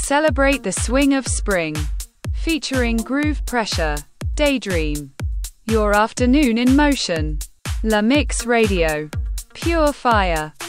Celebrate the swing of spring. Featuring Groove Pressure. Daydream. Your afternoon in motion. La Mix Radio. Pure fire.